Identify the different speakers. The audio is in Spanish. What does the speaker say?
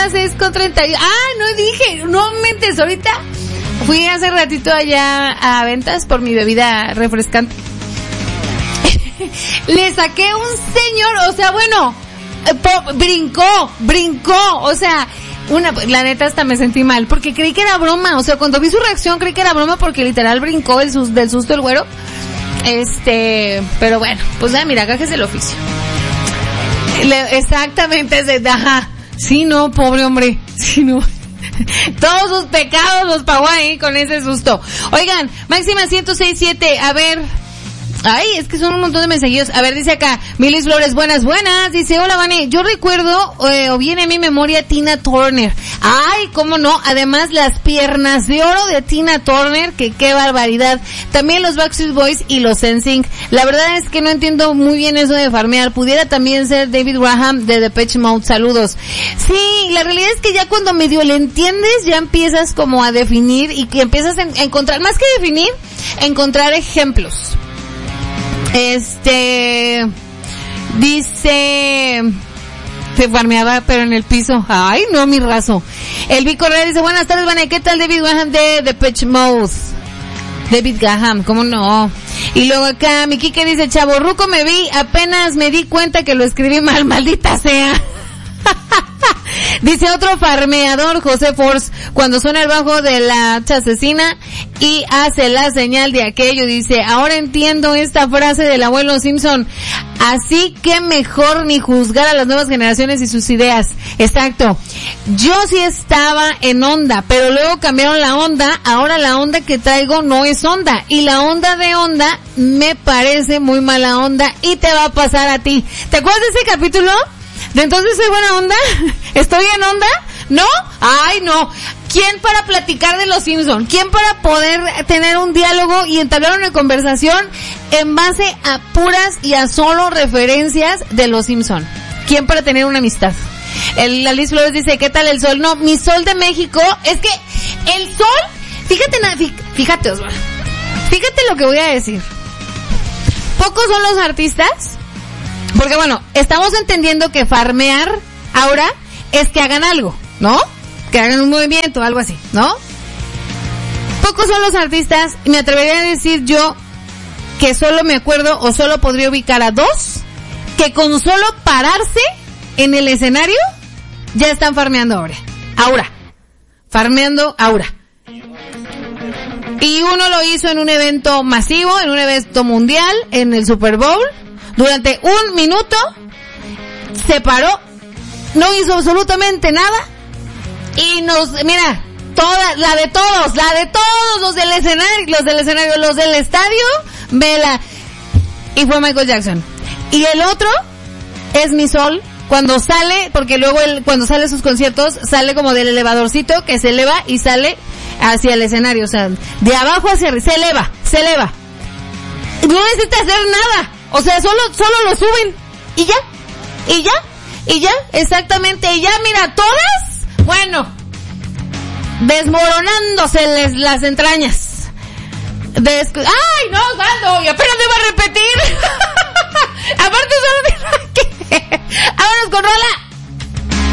Speaker 1: las 6:30. No mentes, ahorita fui hace ratito allá a ventas por mi bebida refrescante. Le saqué un señor, o sea, bueno, brincó, o sea, la neta hasta me sentí mal, porque creí que era broma, o sea, cuando vi su reacción creí que era broma porque literal brincó del susto el güero. Pero bueno, pues mira, gajes del oficio. Exactamente, sí, no, pobre hombre, sí, no. Todos sus pecados los pagó ahí con ese susto. Oigan, máxima 106.7, a ver. Ay, es que son un montón de mensajitos. A ver, dice acá, Milis Flores, buenas. Dice, hola, Vane, yo recuerdo, o viene a mi memoria Tina Turner. Ay, cómo no, además las piernas de oro de Tina Turner, que qué barbaridad. También los Backstreet Boys y los NSYNC. La verdad es que no entiendo muy bien eso de farmear. Pudiera también ser David Graham de Depeche Mode, saludos. Sí, la realidad es que ya cuando medio le entiendes, ya empiezas como a definir y que empiezas a encontrar, más que definir, encontrar ejemplos. Dice, se farmeaba pero en el piso. Ay, no, mi raso. El Vico Correa dice, buenas tardes, Vane, ¿qué tal David Graham de Depeche Mode? David Graham, ¿cómo no? Y luego acá, mi Kike dice, chavorruco me vi, apenas me di cuenta que lo escribí mal, maldita sea. Dice otro farmeador, José Force, cuando suena el bajo de la chasesina y hace la señal de aquello, dice, ahora entiendo esta frase del abuelo Simpson, así que mejor ni juzgar a las nuevas generaciones y sus ideas. Exacto. Yo sí estaba en onda, pero luego cambiaron la onda, ahora la onda que traigo no es onda, y la onda de onda me parece muy mala onda y te va a pasar a ti. ¿Te acuerdas de ese capítulo? ¿De entonces soy buena onda? ¿Estoy en onda? ¿No? Ay, no. ¿Quién para platicar de los Simpson? ¿Quién para poder tener un diálogo y entablar una conversación en base a puras y a solo referencias de los Simpson? ¿Quién para tener una amistad? La Liz Flores dice, ¿qué tal el sol? No, mi sol de México, es que el sol, fíjate Osvaldo, fíjate lo que voy a decir. Pocos son los artistas. Porque bueno, estamos entendiendo que farmear ahora es que hagan algo, ¿no? Que hagan un movimiento, algo así, ¿no? Pocos son los artistas, y me atrevería a decir yo que solo me acuerdo o solo podría ubicar a 2 que con solo pararse en el escenario ya están farmeando ahora. Farmeando ahora. Y uno lo hizo en un evento masivo, en un evento mundial, en el Super Bowl. Durante 1 minuto se paró, no hizo absolutamente nada y mira, la de todos los del escenario, los del estadio, y fue Michael Jackson. Y el otro es mi sol, cuando sale, porque luego cuando sale sus conciertos, sale como del elevadorcito que se eleva y sale hacia el escenario, o sea, de abajo hacia arriba, se eleva. No necesita hacer nada. O sea, solo lo suben. Y ya, exactamente. Y ya, mira, todas, bueno, desmoronándose las entrañas. ¡Ay, no, Osvaldo! Y apenas me iba a repetir. Aparte solo digo que vámonos con rola.